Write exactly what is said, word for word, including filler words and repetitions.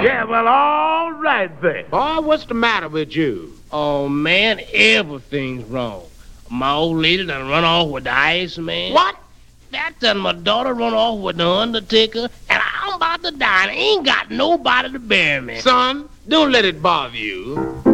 Yeah, well, all right then. Boy, what's the matter with you? Oh, man, everything's wrong. My old lady done run off with the Iceman. What? That done my daughter run off with the Undertaker, and I'm about to die, and I ain't got nobody to bury me. Son, don't let it bother you.